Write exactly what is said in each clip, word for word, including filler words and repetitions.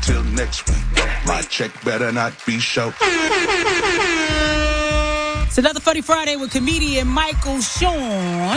till next week. My check better not be short. It's another Funny Friday with comedian Michael Sean.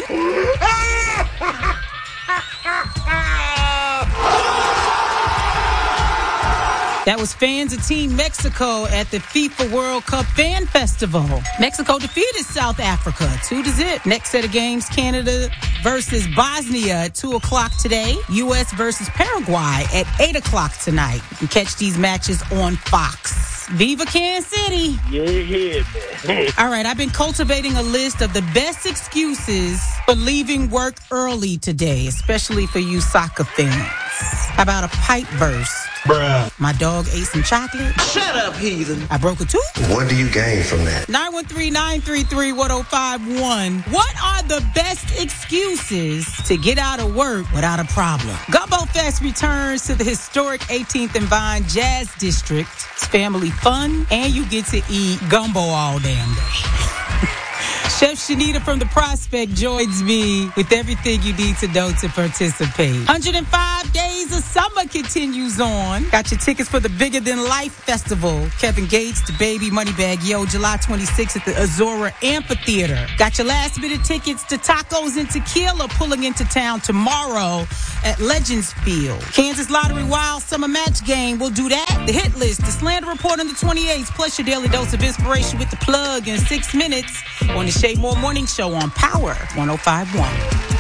That was fans of Team Mexico at the FIFA World Cup Fan Festival. Mexico defeated South Africa two to zip. Next set of games, Canada versus Bosnia at two o'clock today. U S versus Paraguay at eight o'clock tonight. You can catch these matches on Fox. Viva Kansas City. Yeah, man. All right, I've been cultivating a list of the best excuses for leaving work early today, especially for you soccer fans. How about a pipe burst? Bruh. My dog ate some chocolate. Shut up, heathen. I broke a tooth. What do you gain from that? nine one three, nine three three, one oh five one. What are the best excuses to get out of work without a problem? Gumbo Fest returns to the historic eighteenth and Vine Jazz District. It's family fun, and you get to eat gumbo all damn day. Chef Shanita from The Prospect joins me with everything you need to know to participate. one hundred five days of summer continues on. Got your tickets for the Bigger Than Life Festival. Kevin Gates, the Baby, Moneybag Yo, July twenty-sixth at the Azora Amphitheater. Got your last minute tickets to Tacos and Tequila pulling into town tomorrow at Legends Field. Kansas Lottery Wild Summer Match Game will do that. The Hit List, the Slander Report on the twenty-eighth, plus your daily dose of inspiration with the plug in six minutes on the Shay Moore Morning Show on Power one oh five point one.